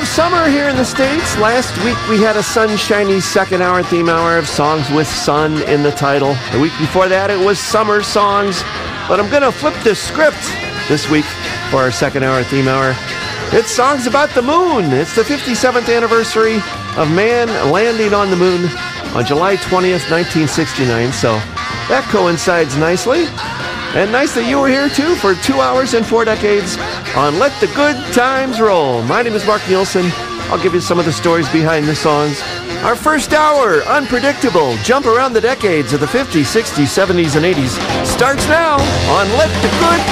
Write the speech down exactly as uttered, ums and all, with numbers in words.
love summer here in the States. Last week we had a sunshiny second hour theme hour of songs with sun in the title. The week before that it was summer songs. But I'm going to flip the script this week for our second hour theme hour. It's songs about the moon. It's the fifty-seventh anniversary of man landing on the moon on July twentieth, nineteen sixty-nine. So that coincides nicely. And nice that you were here, too, for two hours and four decades on Let the Good Times Roll. My name is Mark Nielsen. I'll give you some of the stories behind the songs. Our first hour, Unpredictable, jump around the decades of the fifties, sixties, seventies, and eighties, starts now on Let the Good